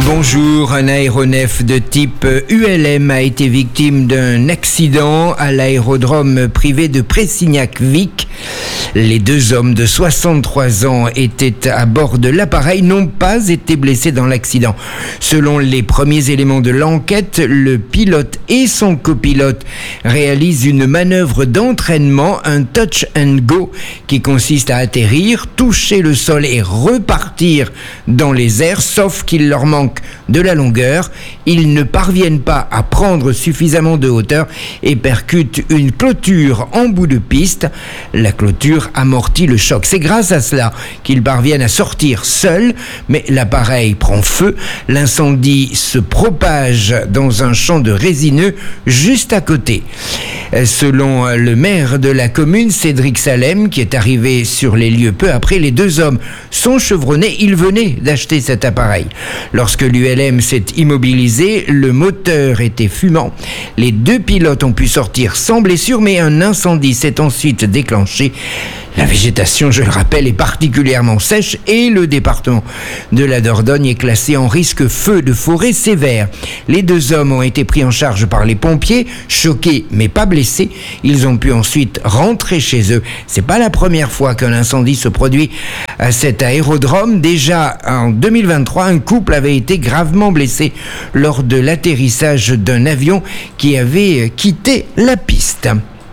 Bonjour, un aéronef de type ULM a été victime d'un accident à l'aérodrome privé de Pressignac-Vic. Les deux hommes de 63 ans étaient à bord de l'appareil, n'ont pas été blessés dans l'accident. Selon les premiers éléments de l'enquête, le pilote et son copilote réalisent une manœuvre d'entraînement, un touch and go, qui consiste à atterrir, toucher le sol et repartir dans les airs, sauf qu'il leur manque de la longueur. Ils ne parviennent pas à prendre suffisamment de hauteur et percutent une clôture en bout de piste. La clôture amortit le choc. C'est grâce à cela qu'ils parviennent à sortir seuls, mais l'appareil prend feu. L'incendie se propage dans un champ de résineux juste à côté. Selon le maire de la commune, Cédric Salem, qui est arrivé sur les lieux peu après, les deux hommes sont chevronnés. Ils venaient d'acheter cet appareil. Lorsque l'ULM s'est immobilisé, le moteur était fumant. Les deux pilotes ont pu sortir sans blessure, mais un incendie s'est ensuite déclenché. La végétation, je le rappelle, est particulièrement sèche et le département de la Dordogne est classé en risque feu de forêt sévère. Les deux hommes ont été pris en charge par les pompiers, choqués mais pas blessés. Ils ont pu ensuite rentrer chez eux. C'est pas la première fois qu'un incendie se produit à cet aérodrome. Déjà en 2023, un couple avait été gravement blessé lors de l'atterrissage d'un avion qui avait quitté la piste.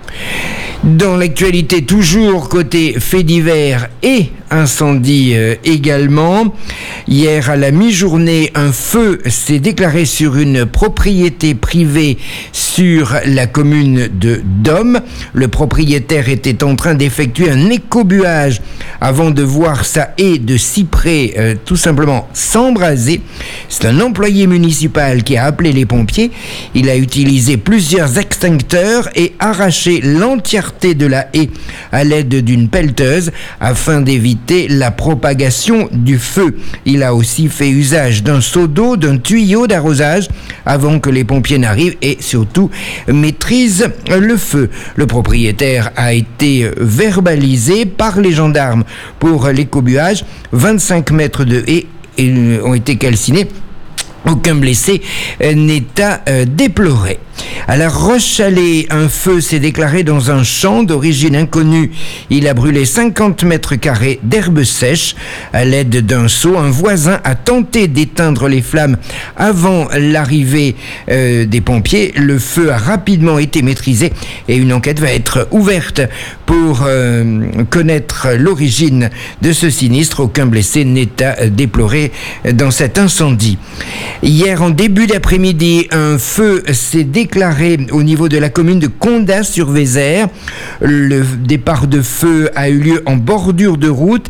Dans l'actualité, toujours côté faits divers et incendie également. Hier à la mi-journée, un feu s'est déclaré sur une propriété privée sur la commune de Dôme. Le propriétaire était en train d'effectuer un écobuage avant de voir sa haie de cyprès tout simplement s'embraser. C'est un employé municipal qui a appelé les pompiers. Il a utilisé plusieurs extincteurs et arraché l'entièreté de la haie à l'aide d'une pelleteuse afin d'éviter la propagation du feu. Il a aussi fait usage d'un seau d'eau, d'un tuyau d'arrosage avant que les pompiers n'arrivent et surtout maîtrisent le feu. Le propriétaire a été verbalisé par les gendarmes pour l'écobuage. 25 mètres de haies ont été calcinés. Aucun blessé n'est à déplorer. À La Roche-Chalais, un feu s'est déclaré dans un champ d'origine inconnue. Il a brûlé 50 mètres carrés d'herbe sèche. À l'aide d'un seau, un voisin a tenté d'éteindre les flammes avant l'arrivée des pompiers. Le feu a rapidement été maîtrisé et une enquête va être ouverte pour connaître l'origine de ce sinistre. Aucun blessé n'est à déplorer dans cet incendie. Hier, en début d'après-midi, un feu s'est déclaré au niveau de la commune de Condat-sur-Vézère. Le départ de feu a eu lieu en bordure de route.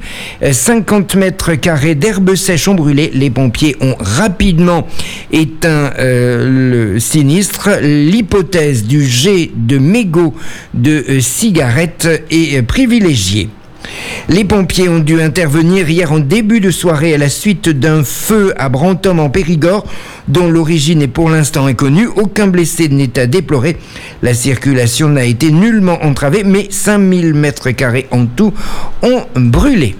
50 mètres carrés d'herbe sèche ont brûlé. Les pompiers ont rapidement éteint le sinistre. L'hypothèse du jet de mégots de cigarettes est privilégiée. Les pompiers ont dû intervenir hier en début de soirée à la suite d'un feu à Brantôme en Périgord dont l'origine est pour l'instant inconnue. Aucun blessé n'est à déplorer. La circulation n'a été nullement entravée, mais 5000 mètres carrés en tout ont brûlé.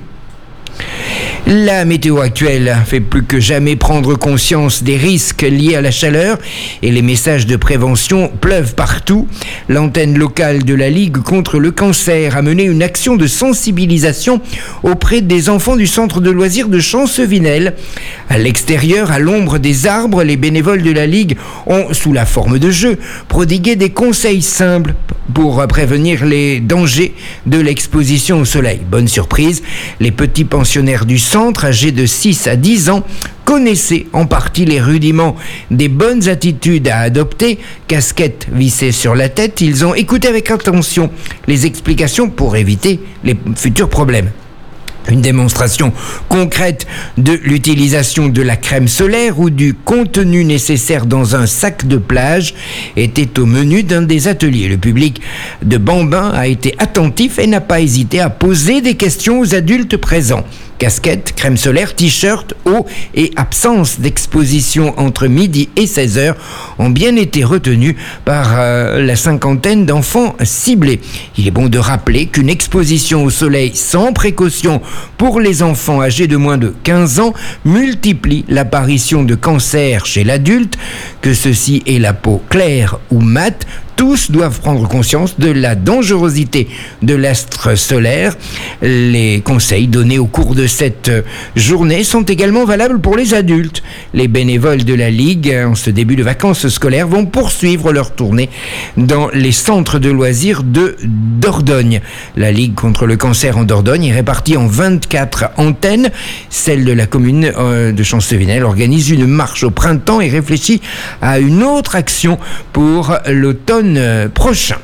La météo actuelle fait plus que jamais prendre conscience des risques liés à la chaleur et les messages de prévention pleuvent partout. L'antenne locale de la Ligue contre le cancer a mené une action de sensibilisation auprès des enfants du centre de loisirs de Champcevinel. À l'extérieur, à l'ombre des arbres, les bénévoles de la Ligue ont, sous la forme de jeu, prodigué des conseils simples pour prévenir les dangers de l'exposition au soleil. Bonne surprise, les petits pensionnaires du centre, âgés de 6 à 10 ans, connaissaient en partie les rudiments des bonnes attitudes à adopter. Casquette vissée sur la tête, ils ont écouté avec attention les explications pour éviter les futurs problèmes. Une démonstration concrète de l'utilisation de la crème solaire ou du contenu nécessaire dans un sac de plage était au menu d'un des ateliers. Le public de Bambin a été attentif et n'a pas hésité à poser des questions aux adultes présents. Casquette, crème solaire, t-shirt, eau et absence d'exposition entre midi et 16h ont bien été retenus par la cinquantaine d'enfants ciblés. Il est bon de rappeler qu'une exposition au soleil sans précaution pour les enfants âgés de moins de 15 ans multiplie l'apparition de cancers chez l'adulte, que ceci ait la peau claire ou mate. Tous doivent prendre conscience de la dangerosité de l'astre solaire. Les conseils donnés au cours de cette journée sont également valables pour les adultes. Les bénévoles de la Ligue, en ce début de vacances scolaires, vont poursuivre leur tournée dans les centres de loisirs de Dordogne. La Ligue contre le cancer en Dordogne est répartie en 24 antennes. Celle de la commune de Champcevinel organise une marche au printemps et réfléchit à une autre action pour l'automne prochain.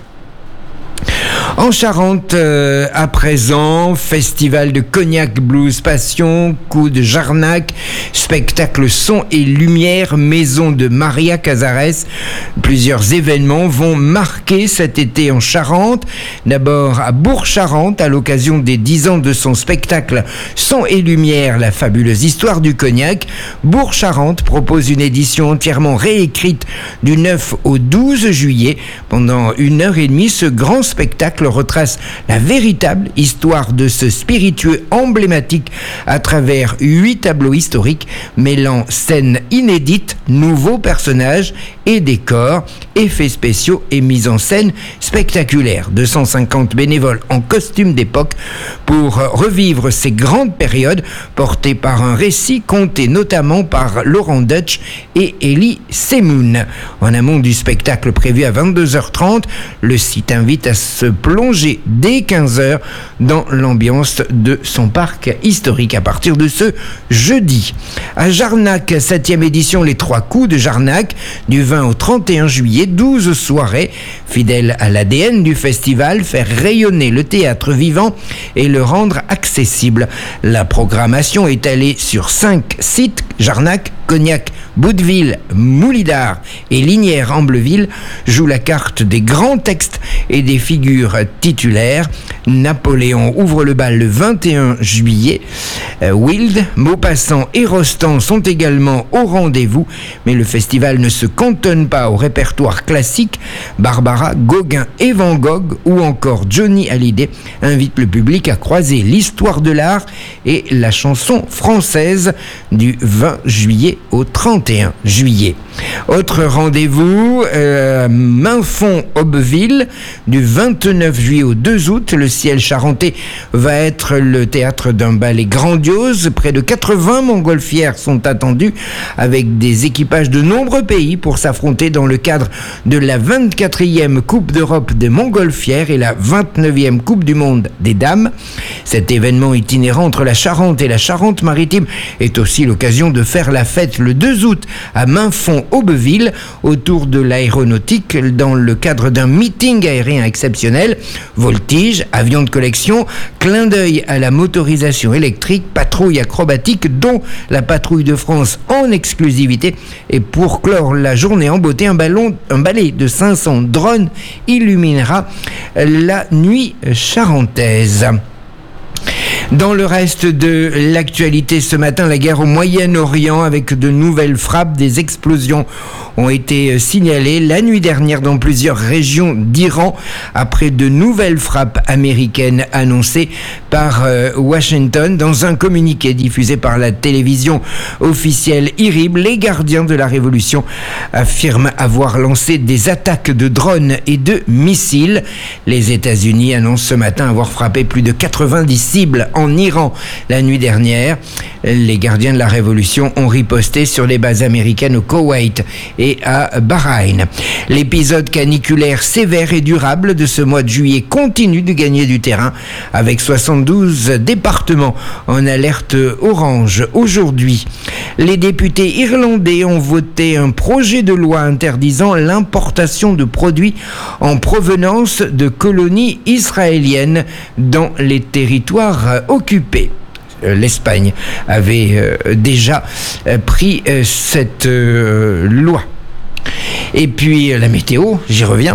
En Charente, à présent, festival de Cognac Blues Passion, coup de Jarnac, spectacle son et lumière, maison de Maria Casares. Plusieurs événements vont marquer cet été en Charente. D'abord à Bourg-Charente, à l'occasion des 10 ans de son spectacle Son et lumière, la fabuleuse histoire du cognac. Bourg-Charente propose une édition entièrement réécrite du 9 au 12 juillet. Pendant 1h30, ce grand spectacle retrace la véritable histoire de ce spiritueux emblématique à travers 8 tableaux historiques mêlant scènes inédites, nouveaux personnages et décors, effets spéciaux et mise en scène spectaculaire. 250 bénévoles en costume d'époque pour revivre ces grandes périodes portées par un récit conté notamment par Laurent Dutch et Elie Semoun. En amont du spectacle prévu à 22h30, le site invite à se plonger dès 15h dans l'ambiance de son parc historique à partir de ce jeudi. À Jarnac, 7e édition Les 3 coups de Jarnac, du 20 au 31 juillet, 12 soirées, fidèles à l'ADN du festival, faire rayonner le théâtre vivant et le rendre accessible. La programmation est étalée sur 5 sites, Jarnac, Cognac, Bouteville, Moulidard et Lignières-Ambleville, joue la carte des grands textes et des figures titulaires. Napoléon ouvre le bal le 21 juillet. Wild, Maupassant et Rostand sont également au rendez-vous, mais le festival ne se cantonne pas au répertoire classique. Barbara, Gauguin et Van Gogh ou encore Johnny Hallyday invitent le public à croiser l'histoire de l'art et la chanson française du 20 juillet au 31 juillet. Autre rendez-vous, Mainfond-Aubeville, du 29 juillet au 2 août. Le ciel charentais va être le théâtre d'un ballet grandiose. Près de 80 montgolfières sont attendues avec des équipages de nombreux pays pour s'affronter dans le cadre de la 24e Coupe d'Europe des montgolfières et la 29e Coupe du Monde des dames. Cet événement itinérant entre la Charente et la Charente-Maritime est aussi l'occasion de faire la fête le 2 août à Mainfond-Aubeville autour de l'aéronautique dans le cadre d'un meeting aérien exceptionnel. Voltige, avions de collection, clin d'œil à la motorisation électrique, patrouille acrobatique dont la patrouille de France en exclusivité. Et pour clore la journée en beauté, un balai de 500 drones illuminera la nuit charentaise. Dans le reste de l'actualité ce matin, la guerre au Moyen-Orient avec de nouvelles frappes, des explosions ont été signalées la nuit dernière dans plusieurs régions d'Iran après de nouvelles frappes américaines annoncées par Washington. Dans un communiqué diffusé par la télévision officielle IRIB, les gardiens de la révolution affirment avoir lancé des attaques de drones et de missiles. Les États-Unis annoncent ce matin avoir frappé plus de 90 cibles en Iran la nuit dernière. Les gardiens de la révolution ont riposté sur les bases américaines au Koweït et à Bahreïn. L'épisode caniculaire sévère et durable de ce mois de juillet continue de gagner du terrain avec 72 départements en alerte orange aujourd'hui. Les députés irlandais ont voté un projet de loi interdisant l'importation de produits en provenance de colonies israéliennes dans les territoires occupés. L'Espagne avait déjà pris cette loi. Et puis la météo, j'y reviens.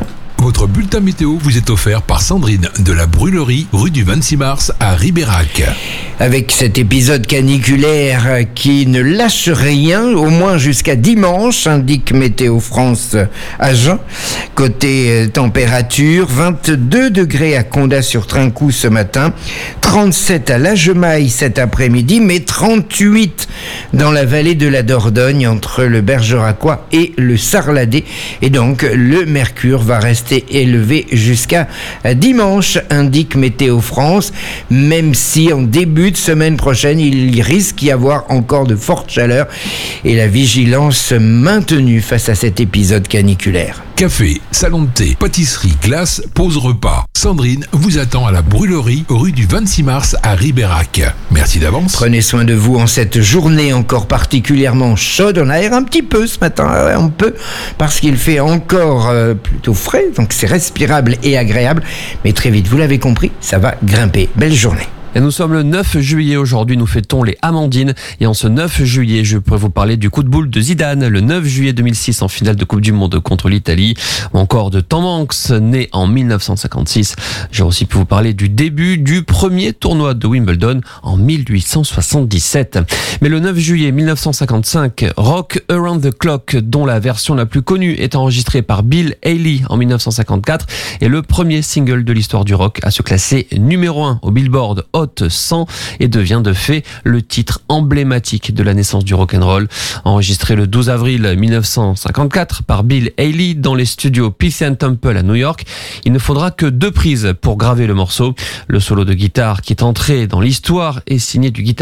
Votre bulletin météo vous est offert par Sandrine de la Brûlerie, rue du 26 mars à Ribérac. Avec cet épisode caniculaire qui ne lâche rien, au moins jusqu'à dimanche, indique Météo France Agen. Côté température, 22 degrés à Condat-sur-Trinquoult ce matin, 37 à Lagemaille cet après-midi, mais 38 dans la vallée de la Dordogne entre le Bergeracois et le Sarladé. Et donc, le mercure va rester élevé jusqu'à dimanche, indique Météo France, même si en début de semaine prochaine, il risque d'y avoir encore de fortes chaleurs et la vigilance maintenue face à cet épisode caniculaire. Café, salon de thé, pâtisserie, glace, pause repas. Sandrine vous attend à la Brûlerie, rue du 26 mars à Ribérac. Merci d'avance. Prenez soin de vous en cette journée encore particulièrement chaude. On aère un petit peu ce matin, on peut, parce qu'il fait encore plutôt frais, donc c'est respirable et agréable. Mais très vite, vous l'avez compris, ça va grimper. Belle journée. Et nous sommes le 9 juillet aujourd'hui, nous fêtons les Amandines. Et en ce 9 juillet, je pourrais vous parler du coup de boule de Zidane, le 9 juillet 2006 en finale de Coupe du Monde contre l'Italie. Ou encore de Tom Hanks, né en 1956. J'ai aussi pu vous parler du début du premier tournoi de Wimbledon en 1877. Mais le 9 juillet 1955, Rock Around the Clock, dont la version la plus connue est enregistrée par Bill Haley en 1954, est le premier single de l'histoire du rock à se classer numéro 1 au Billboard Hot 100 et devient de fait le titre emblématique de la naissance du rock'n'roll. Enregistré le 12 avril 1954 par Bill Haley dans les studios Peace and Temple à New York, il ne faudra que 2 prises pour graver le morceau. Le solo de guitare qui est entré dans l'histoire est signé du guitariste